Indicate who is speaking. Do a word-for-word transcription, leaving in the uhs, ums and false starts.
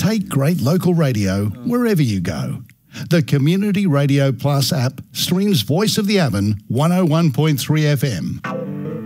Speaker 1: Take great local radio wherever you go. The Community Radio Plus app streams Voice of the Avon one oh one point three F M.